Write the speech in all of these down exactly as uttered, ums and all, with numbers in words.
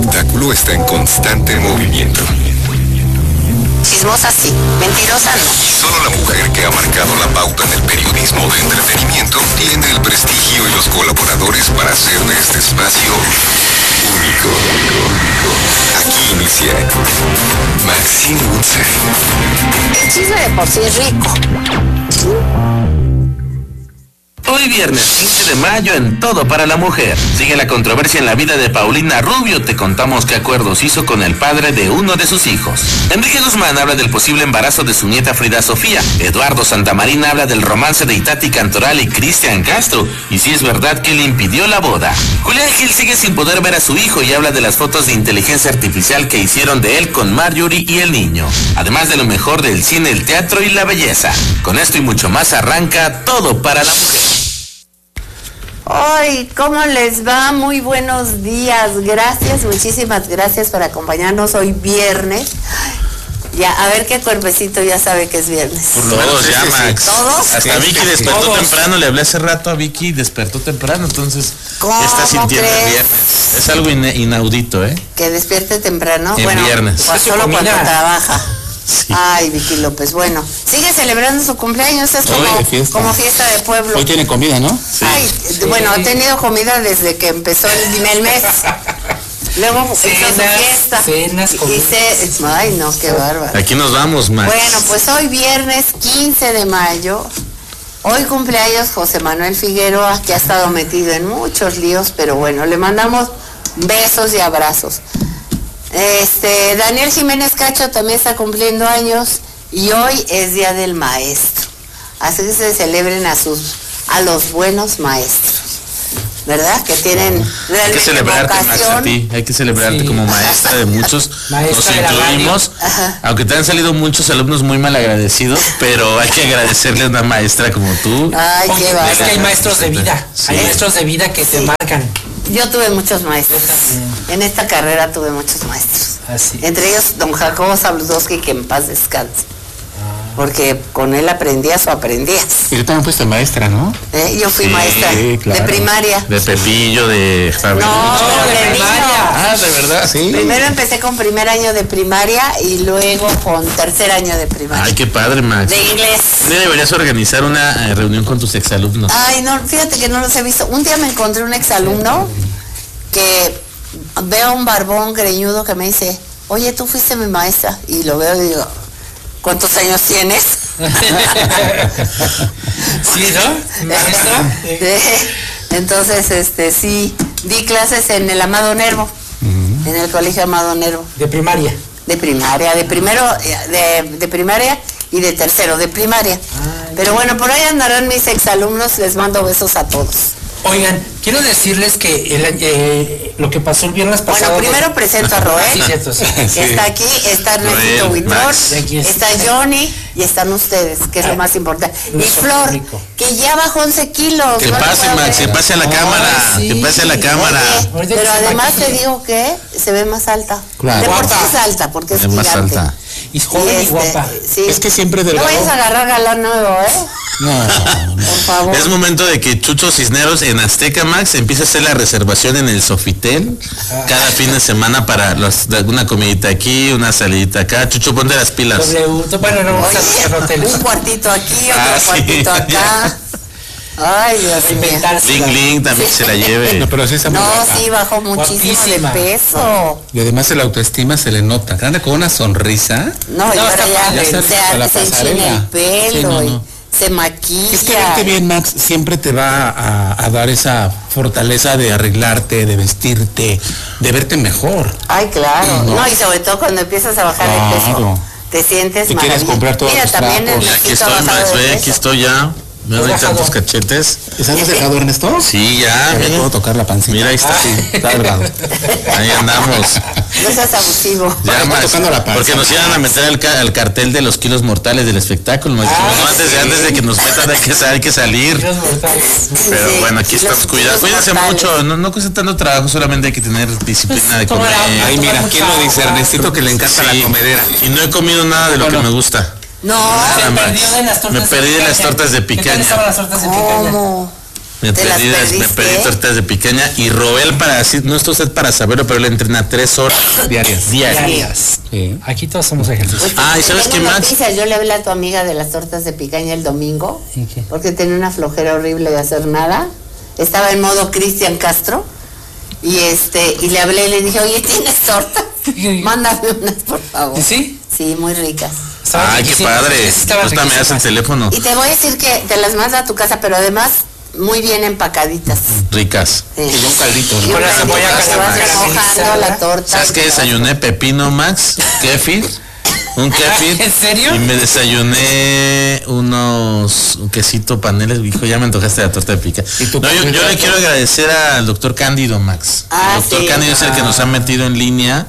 espectáculo está en constante movimiento. Chismosa sí, mentirosa no. Y solo la mujer que ha marcado la pauta en el periodismo de entretenimiento tiene el prestigio y los colaboradores para hacer de este espacio único. Aquí inicia Maxine Woodside. El chisme de por sí es rico. Hoy viernes quince de mayo en Todo para la Mujer. Sigue la controversia en la vida de Paulina Rubio. Te contamos qué acuerdos hizo con el padre de uno de sus hijos. Enrique Guzmán habla del posible embarazo de su nieta Frida Sofía. Eduardo Santamarín habla del romance de Itati Cantoral y Cristian Castro. Y si es verdad que le impidió la boda. Julián Gil sigue sin poder ver a su hijo y habla de las fotos de inteligencia artificial que hicieron de él con Marjorie y el niño. Además de lo mejor del cine, el teatro y la belleza. Con esto y mucho más arranca Todo para la Mujer. Ay, ¿cómo les va? Muy buenos días, gracias, muchísimas gracias por acompañarnos hoy viernes. Ya, a ver qué cuerpecito ya sabe que es viernes. Por lo menos ya, Max. ¿Todos? Hasta Vicky despertó ¿Todos? temprano, le hablé hace rato a Vicky, despertó temprano, entonces ¿Cómo está sintiendo crees? el viernes. Es algo in inaudito, ¿eh? Que despierte temprano. En bueno, viernes. pues solo cuando trabaja. Sí. Ay, Vicky López, bueno, sigue celebrando su cumpleaños, es como, Hoy de fiesta. como fiesta de pueblo. Hoy tiene comida, ¿no? Sí. Ay, bueno, ha tenido comida desde que empezó el, el mes. Luego hizo su fiesta. Cenas, Y comidas. se, ay, no, qué bárbaro. Aquí nos vamos, Max. Bueno, pues hoy viernes quince de mayo, hoy cumpleaños José Manuel Figueroa, que ha estado metido en muchos líos, pero bueno, le mandamos besos y abrazos. Este, Daniel Jiménez Cacho también está cumpliendo años y hoy es Día del Maestro. Así que se celebren a sus, a los buenos maestros, ¿verdad? Que tienen Hay que realmente celebrarte, Max, a vocación. ti. Hay que celebrarte Sí. como maestra de muchos. Maestra Nos de la incluimos. Ajá. Aunque te han salido muchos alumnos muy mal agradecidos, pero hay que agradecerle a una maestra como tú. Ay, Oye, qué es que hay bárbaro. maestros de vida, Sí. hay maestros de vida que te Sí. marcan. Yo tuve muchos maestros. Yo también. En esta carrera tuve muchos maestros. Así. Entre ellos don Jacobo Zabludowski, que en paz descanse. Porque con él aprendías o aprendías. Y tú también fuiste maestra, ¿no? ¿Eh? Yo fui Sí, maestra claro. de primaria. De Pepillo, de Fabi. No, de de primaria. niños. Ah, de verdad. Sí. Primero empecé con primer año de primaria y luego con tercer año de primaria. Ay, qué padre, Max. De inglés. Un día deberías organizar una eh, reunión con tus exalumnos. Ay, no, fíjate que no los he visto. Un día me encontré un exalumno que veo un barbón greñudo que me dice, oye, tú fuiste mi maestra. Y lo veo y digo, ¿cuántos años tienes? ¿Sí, no? ¿Maestra? Sí. Entonces, este, sí, di clases en el Amado Nervo, en el colegio Amado Nervo, De primaria. de primaria, de primero, eh, de, de primaria y de tercero, de primaria. Pero bueno, por ahí andarán mis exalumnos, les mando besos a todos. Oigan, quiero decirles que el, eh, lo que pasó el viernes pasado... Bueno, primero presento a Roel, Sí, cierto, sí. que está aquí, está Ernesto Roel, Huitor, Max. Y aquí está. está Johnny y están ustedes, que es lo más importante. Y Nuestro Flor, público. que ya bajó once kilos. Que no lo pase, puedo Max, que creer. pase a la Ay, cámara. sí. Que pase a la cámara. Oye, Ahorita pero que se además te maquille. digo que se ve más alta. Claro. De por sí Guapa. es alta, porque es, Es más gigante. alta. Y joven y este, guapa. sí. Es que siempre No delgado. vayas a agarrar galán nuevo, ¿eh? No, Por favor. Es momento de que Chucho Cisneros en Azteca, Max, empiece a hacer la reservación en el Sofitel cada fin de semana para los, de una comidita aquí, una salidita acá. Chucho, ponte las pilas. W, tú- bueno, no vamos a hacer Oye, hoteles. un cuartito aquí, otro Ah, sí. cuartito acá. Ay, Dios mío. Inventarse. Ling Ling también se la lleve. no, pero sí está muy No, guapa. sí, bajó muchísimo Guapísima. de peso. Y además el autoestima se le nota. Anda con una sonrisa. No, y No, ahora está ya, padre. se, Ya está a la se enchina pasarela. el pelo Sí, no, y no. se maquilla. Es que verte bien, Max, siempre te va a, a dar esa fortaleza de arreglarte, de vestirte, de verte mejor. Ay, claro. No. No, y sobre todo cuando empiezas a bajar de peso, Claro. te sientes Te quieres maravilloso. comprar todos Mira, los también trapos. el Aquí Ernesto ha estoy, bajado Max, de ve, peso. aquí estoy ya. Me doy Bajado. tantos cachetes. ¿Estás dejado, Ernesto? Sí, ya, Me mira. puedo tocar la pancita. Mira, ahí está. Está delgado. Ahí andamos. No seas abusivo. Ya, Está Max, tocando la panza. porque nos iban a meter al, ca- al cartel de los kilos mortales del espectáculo. Nos dijimos, Ah, no, antes, de, sí. antes de que nos metan hay que, hay que salir. Dios mortales. Pero Sí, bueno, aquí los estamos cuidados. kilos Cuídense mortales. mucho, no, no cuesta tanto trabajo, solamente hay que tener disciplina de Pues, comer. tomar agua. Ay, mira, Mucha ¿quién lo dice? agua. Ernestito, que le encanta Sí, la comedera. y no he comido nada de lo que Bueno. me gusta. No, Nada Se más. perdió de las tortas Me perdí de las tortas de ¿Qué tal picaña. estaban las tortas de picaña? ¿cómo? Me pedí, me pedí tortas de picaña y Robel, para decir, no está usted para saberlo, pero él entrena tres horas diarias. Diarias. diarias. Sí. Aquí todos somos ejercicios. Pues, ah, ¿y sabes qué más? Noticias. Yo le hablé a tu amiga de las tortas de picaña el domingo, ¿qué? Porque tenía una flojera horrible de hacer nada. Estaba en modo Cristian Castro y este y le hablé y le dije, oye, ¿tienes tortas? Mándame unas, por favor. ¿Sí? Sí, muy ricas. Ay, qué padre. Hasta me das el teléfono. Y te voy a decir que te las manda a tu casa, pero además muy bien empacaditas. Ricas. Sí. Y un caldito. Y con la cebolla mojando la torta. ¿Sabes qué desayuné? Pepino, Max, kéfir, un kéfir. ¿En serio? Y me desayuné unos un quesito paneles. Hijo, ya me antojaste la torta de pica. No, yo, yo le quiero agradecer al doctor Cándido, Max. Ah, el doctor sí. Cándido es el que nos ha metido en línea.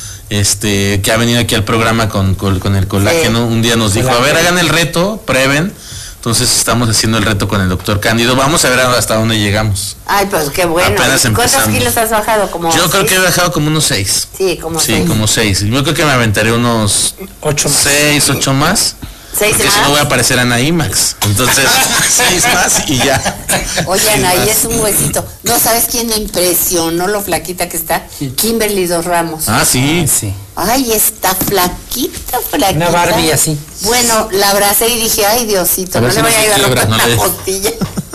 Este, que ha venido aquí al programa con, con, con el colágeno. Sí. Un día nos dijo, a ver, hagan el reto, prueben. Entonces estamos haciendo el reto con el doctor Cándido. Vamos a ver hasta dónde llegamos. Ay, pues qué bueno. Apenas ¿Cuántos empezamos. kilos has bajado? ¿Como Yo seis? creo que he bajado como unos seis. Sí, como sí, seis. Sí, como seis. Yo creo que me aventaré unos ocho más. Seis, ocho más. ¿Seis porque más? si no voy a aparecer a Anaí, Max. Entonces, seis más y ya. Oye, Anaí es un huesito. No, ¿sabes quién me impresionó lo flaquita que está? Kimberly Dos Ramos. Ah, sí. Ah, sí. Ay, está flaquita, flaquita. Una Barbie así. Bueno, la abracé y dije, ay, Diosito, a no si le voy a ir a romper no la le... costilla.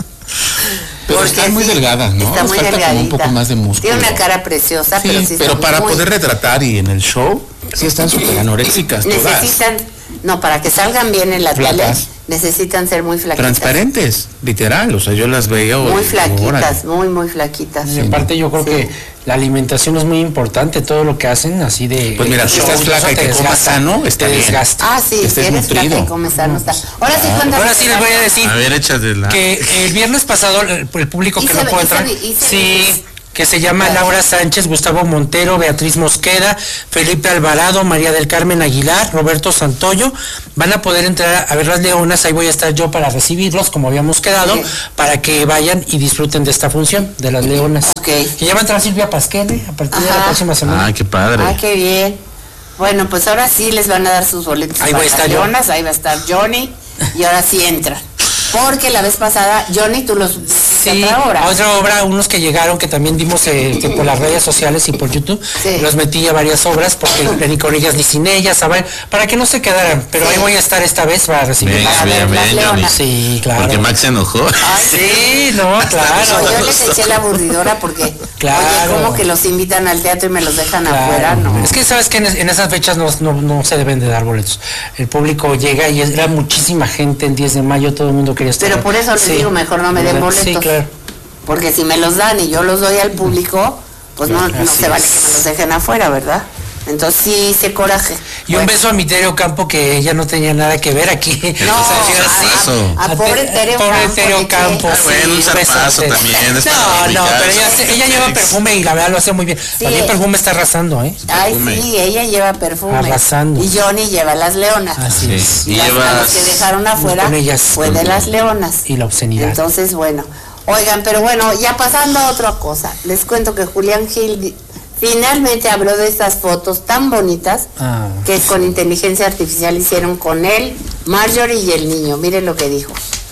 Pero porque está muy sí, delgada, ¿no? Está muy falta delgadita. Un poco más de músculo. Tiene una cara preciosa, sí, pero sí pero está para muy... poder retratar y en el show, sí están súper anoréxicas todas. Necesitan, no, para que salgan bien en la tele, necesitan ser muy flaquitas. Transparentes, literal, o sea, yo las veo. Muy flaquitas, y, muy, muy flaquitas. Y aparte yo creo sí. que la alimentación es muy importante, todo lo que hacen, así de... Pues mira, si estás flaca y que comas sano, está bien. Ah, sí, si eres flaca y comes sano, está. Ahora sí, cuéntame. Ahora sí les voy a decir. A ver, échate que el viernes pasado, el, el público que no puede entrar... Sí... que se llama Laura Sánchez, Gustavo Montero, Beatriz Mosqueda, Felipe Alvarado, María del Carmen Aguilar, Roberto Santoyo, van a poder entrar a ver las leonas, ahí voy a estar yo para recibirlos, como habíamos quedado, okay. para que vayan y disfruten de esta función, de las leonas. Okay. Que ya va a entrar Silvia Pasquene a partir Ajá. de la próxima semana. Ay, qué padre. Ay, qué bien. Bueno, pues ahora sí les van a dar sus boletos ahí para voy a estar las leonas, ahí va a estar Johnny, y ahora sí entran. Porque la vez pasada, Johnny, tú los... Sí, otra obra. otra obra, unos que llegaron, que también vimos eh, que por las redes sociales y por YouTube, sí. los metí a varias obras, porque ni con ellas ni sin ellas, a ver, para que no se quedaran, pero sí. ahí voy a estar esta vez para recibir. Bien, para bien, ver bien, Johnny. Sí, claro. Porque Max se enojó. Ay, sí, no, claro. No, yo les eché la aburridora porque, claro. oye, como que los invitan al teatro y me los dejan claro. afuera, ¿no? Es que sabes que en, en esas fechas no, no, no se deben de dar boletos. El público llega y era muchísima gente el diez de mayo, todo el mundo quería estar. Pero por eso les sí. digo, mejor no me den boletos. Sí, claro. Porque si me los dan y yo los doy al público, pues no, no se vale que me los dejen afuera, ¿verdad? Entonces sí hice coraje. Y bueno. un beso a mi Tereo Campo, que ella no tenía nada que ver aquí. No, o sea, a, a, a pobre Tereo pobre Campo. Tereo Campo. Ah, bueno, un zarpazo también. No, no, pero ella, ella lleva perfume y la verdad lo hace muy bien. Sí. También perfume está arrasando, ¿eh? Ay, perfume. Sí, ella lleva perfume. Arrasando. Y Johnny lleva las leonas. Así sí. es. Y, y las, lleva... las que dejaron afuera fue de las leonas. Y la obscenidad. Entonces, bueno. Oigan, pero bueno, ya pasando a otra cosa, les cuento que Julián Gil finalmente habló de estas fotos tan bonitas ah. que con inteligencia artificial hicieron con él, Marjorie y el niño. Miren lo que dijo.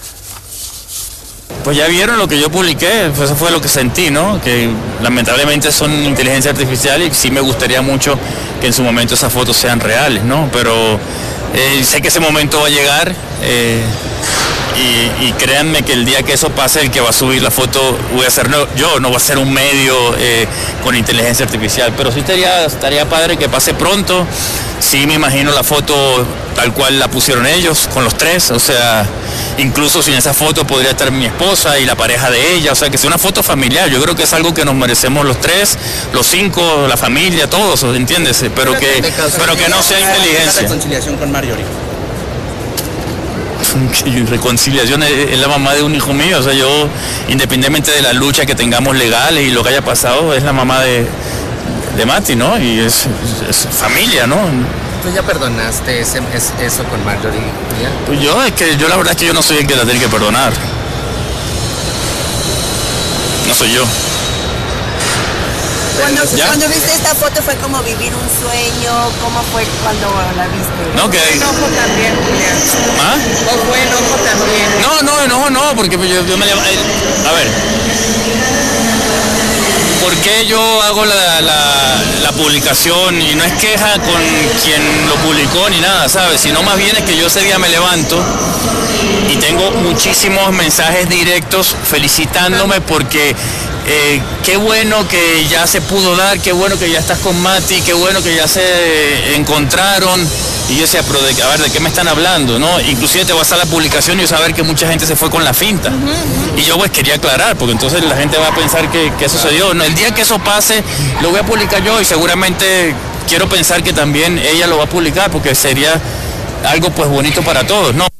Pues ya vieron lo que yo publiqué, pues eso fue lo que sentí, ¿no? Que lamentablemente son inteligencia artificial y sí me gustaría mucho que en su momento esas fotos sean reales, ¿no? Pero eh, sé que ese momento va a llegar. Eh, Y, y créanme que el día que eso pase, el que va a subir la foto voy a ser no, yo, no va a ser un medio eh, con inteligencia artificial, pero sí estaría, estaría padre que pase pronto. Sí me imagino la foto tal cual la pusieron ellos, con los tres, o sea, incluso sin esa foto podría estar mi esposa y la pareja de ella, o sea, que sea una foto familiar. Yo creo que es algo que nos merecemos los tres, los cinco, la familia, todos, ¿entiendes? Pero que, pero que no sea inteligencia. Reconciliación con Marjorie. Reconciliación, es la mamá de un hijo mío, o sea, yo, independientemente de la lucha que tengamos legales y lo que haya pasado, es la mamá de, de Mati, ¿no? Y es, es familia, ¿no? ¿Tú ya perdonaste ese, es, eso con Marjorie? ¿Ya? Pues yo, es que yo la verdad es que yo no soy el que la tiene que perdonar. No soy yo. Cuando, cuando viste esta foto fue como vivir un sueño, ¿cómo fue cuando la viste? No, que hay... enojo también, Julián. ¿Ah? ¿O fue enojo también? No, no, no, no, porque yo, yo me levanto... A ver... ¿Por qué yo hago la, la, la publicación? Y no es queja con quien lo publicó ni nada, ¿sabes? Sino más bien es que yo ese día me levanto y tengo muchísimos mensajes directos felicitándome porque eh, qué bueno que ya se pudo dar, qué bueno que ya estás con Mati, qué bueno que ya se encontraron. Y yo decía, pero de, a ver, ¿de qué me están hablando? ¿No? Inclusive te vas a la publicación y yo saber que mucha gente se fue con la finta. Uh-huh, uh-huh. Y yo pues quería aclarar, porque entonces la gente va a pensar que, que sucedió. No, el día que eso pase, lo voy a publicar yo y seguramente quiero pensar que también ella lo va a publicar, porque sería algo pues bonito para todos, ¿no?